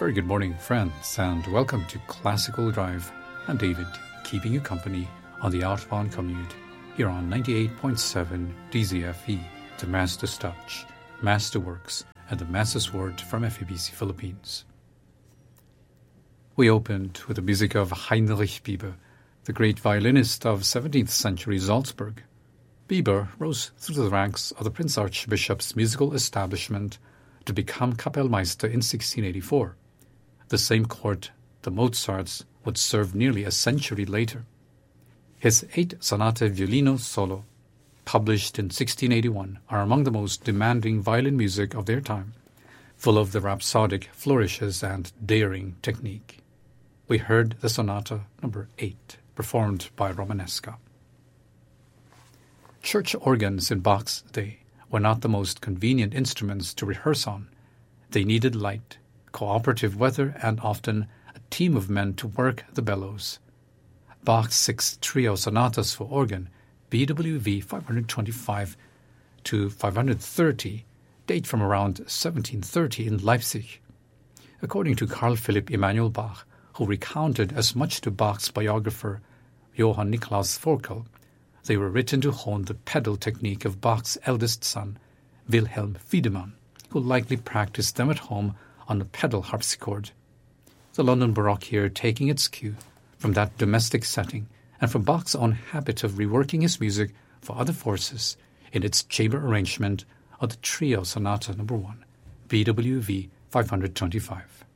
Very good morning, friends, and welcome to Classical Drive. I'm David, keeping you company on the outbound commute here on 98.7 DZFE, the Master's Touch, Masterworks, and the Master's Word from FEBC Philippines. We opened with the music of Heinrich Bieber, the great violinist of 17th century Salzburg. Bieber rose through the ranks of the Prince Archbishop's musical establishment to become Kapellmeister in 1684, the same court the Mozarts would serve nearly a century later. His 8 Sonate Violino Solo, published in 1681, are among the most demanding violin music of their time, full of the rhapsodic flourishes and daring technique. We heard the Sonata number 8, performed by Romanesca. Church organs in Bach's day were not the most convenient instruments to rehearse on. They needed light, cooperative weather, and often a team of men to work the bellows. Bach's 6 trio sonatas for organ, BWV 525 to 530, date from around 1730 in Leipzig. According to Carl Philipp Emanuel Bach, who recounted as much to Bach's biographer Johann Nikolaus Forkel, they were written to hone the pedal technique of Bach's eldest son, Wilhelm Wiedemann, who likely practiced them at home on a pedal harpsichord. The London Baroque here taking its cue from that domestic setting and from Bach's own habit of reworking his music for other forces in its chamber arrangement of the Trio Sonata No. 1, BWV 525.